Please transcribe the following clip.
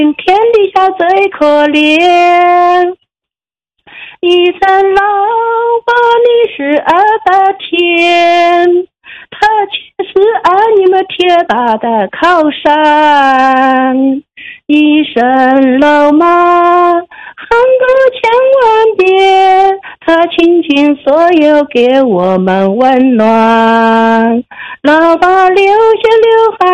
天底下最可怜。一声老爸，你是儿的天，他却是你们铁打的靠山。一声老妈，喊个千万遍，他倾尽所有给我们温暖。老爸流血流汗